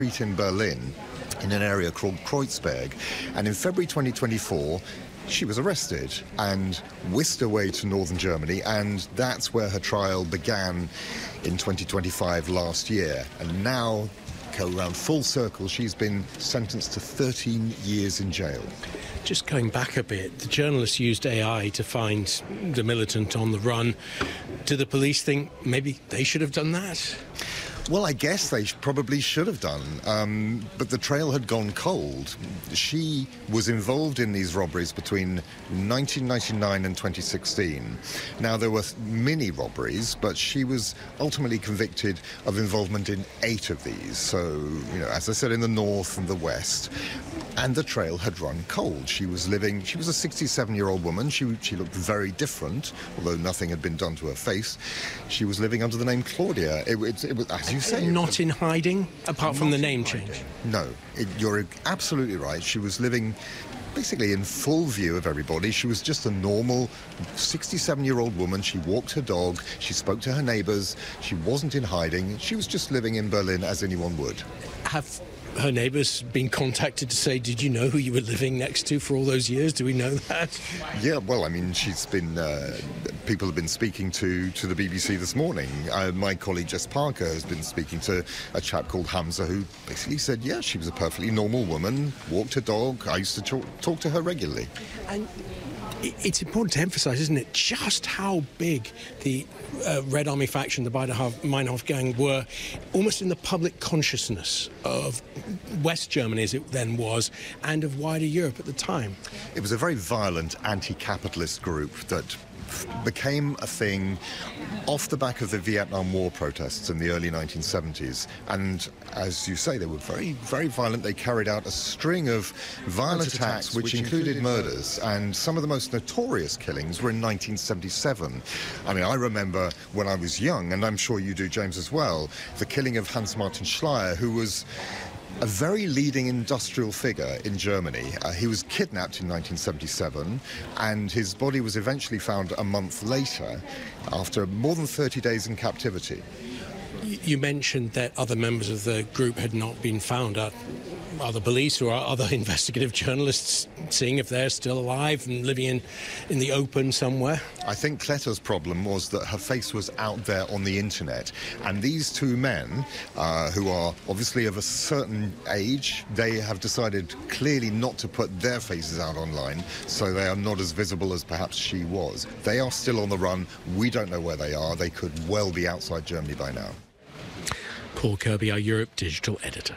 street in Berlin in an area called Kreuzberg, and in February 2024 she was arrested and whisked away to northern Germany, and that's where her trial began in 2025 last year. And now, go around full circle, she's been sentenced to 13 years in jail. Just going back a bit, the journalists used AI to find the militant on the run. Do the police think maybe they should have done that? Well, I guess they probably should have done, but the trail had gone cold. She was involved in these robberies between 1999 and 2016. Now, there were many robberies, but she was ultimately convicted of involvement in 8 of these. So, as I said, in the north and the west. And the trail had run cold. She was a 67-year-old woman. She looked very different, although nothing had been done to her face. She was living under the name Claudia. It was, as you say... Not in hiding, apart from the name change? No, you're absolutely right. She was living basically in full view of everybody. She was just a normal 67-year-old woman. She walked her dog. She spoke to her neighbours. She wasn't in hiding. She was just living in Berlin as anyone would. Have her neighbours been contacted to say, did you know who you were living next to for all those years? Do we know that? Yeah, well, I mean, she's been... people have been speaking to the BBC this morning. My colleague Jess Parker has been speaking to a chap called Hamza, who basically said, yeah, she was a perfectly normal woman, walked her dog. I used to talk to her regularly. And it's important to emphasise, isn't it, just how big the Red Army faction, the Meinhof gang, were almost in the public consciousness of West Germany, as it then was, and of wider Europe at the time. It was a very violent anti-capitalist group that became a thing off the back of the Vietnam War protests in the early 1970s. And as you say, they were very, very violent. They carried out a string of violent attacks which included murders. And some of the most notorious killings were in 1977. I mean, I remember when I was young, and I'm sure you do, James, as well, the killing of Hans-Martin Schleyer, who was a very leading industrial figure in Germany. He was kidnapped in 1977, and his body was eventually found a month later after more than 30 days in captivity. You mentioned that other members of the group had not been found. Are the police or are other investigative journalists seeing if they're still alive and living in the open somewhere? I think Kletter's problem was that her face was out there on the internet, and these 2 men, who are obviously of a certain age, they have decided clearly not to put their faces out online, so they are not as visible as perhaps she was. They are still on the run. We don't know where they are. They could well be outside Germany by now. Paul Kirby, our Europe digital editor.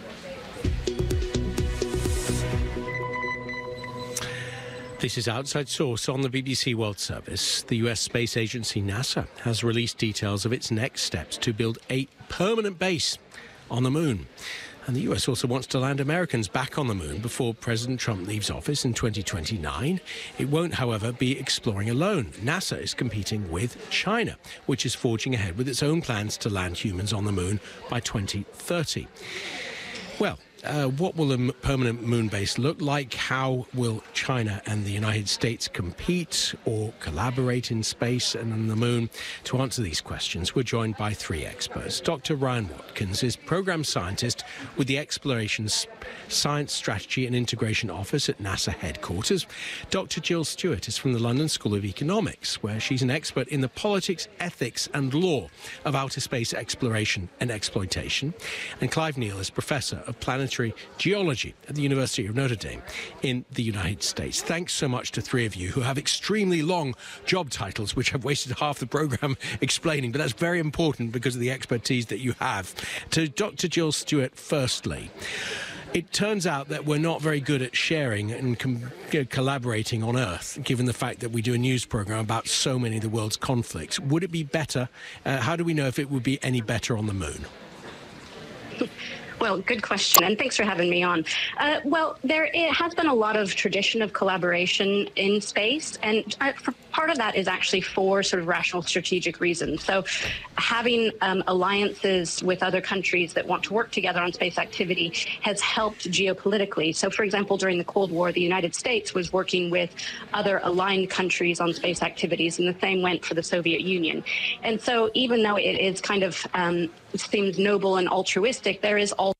This is Outside Source on the BBC World Service. The US space agency NASA has released details of its next steps to build a permanent base on the moon. And the US also wants to land Americans back on the moon before President Trump leaves office in 2029. It won't, however, be exploring alone. NASA is competing with China, which is forging ahead with its own plans to land humans on the moon by 2030. Well, what will a permanent moon base look like? How will China and the United States compete or collaborate in space and on the moon? To answer these questions, we're joined by 3 experts. Dr. Ryan Watkins is program scientist with the Explorations Science Strategy and Integration Office at NASA headquarters. Dr. Jill Stewart is from the London School of Economics, where she's an expert in the politics, ethics and law of outer space exploration and exploitation. And Clive Neal is Professor of Planetary Geology at the University of Notre Dame in the United States. Thanks so much to 3 of you who have extremely long job titles, which I've wasted half the programme explaining, but that's very important because of the expertise that you have. To Dr. Jill Stewart, firstly, it turns out that we're not very good at sharing and collaborating on Earth, given the fact that we do a news programme about so many of the world's conflicts. Would it be better? How do we know if it would be any better on the moon? Well, good question, and thanks for having me on. There has been a lot of tradition of collaboration in space, and part of that is actually for sort of rational strategic reasons. So having alliances with other countries that want to work together on space activity has helped geopolitically. So, for example, during the Cold War, the United States was working with other aligned countries on space activities, and the same went for the Soviet Union. And so even though it is kind of seems noble and altruistic, there is also